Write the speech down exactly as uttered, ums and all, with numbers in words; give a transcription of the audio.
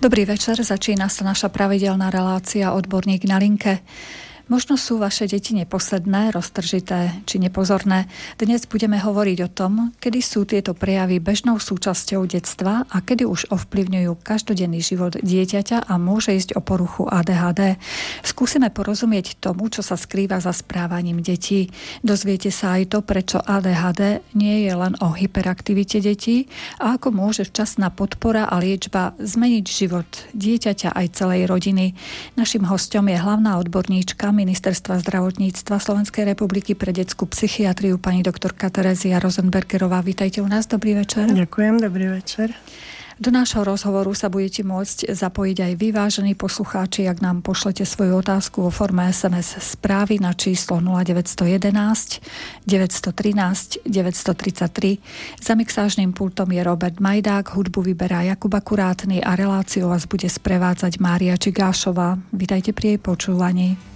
Dobrý večer, začína sa naša pravidelná relácia Odborník na linke. Možno sú vaše deti neposledné, roztržité či nepozorné. Dnes budeme hovoriť o tom, kedy sú tieto prejavy bežnou súčasťou detstva a kedy už ovplyvňujú každodenný život dieťaťa a môže ísť o poruchu á dé há dé. Skúsime porozumieť tomu, čo sa skrýva za správaním detí. Dozviete sa aj to, prečo á dé há dé nie je len o hyperaktivite detí a ako môže včasná podpora a liečba zmeniť život dieťaťa aj celej rodiny. Naším hosťom je hlavná odborníčka Ministerstva zdravotníctva Slovenskej republiky pre detskú psychiatriu, pani doktorka Terezia Rosenbergerová. Vítajte u nás, dobrý večer. Ďakujem, dobrý večer. Do nášho rozhovoru sa budete môcť zapojiť aj vy, vážení poslucháči, ak nám pošlete svoju otázku vo forme es em es správy na číslo nula deväť jedna jedna, deväť jedna tri, deväť tri tri. Za mixážnym pultom je Robert Majdák, hudbu vyberá Jakub Akurátny a reláciu vás bude sprevádzať Mária Čigášová. Vítajte pri jej počúvaní.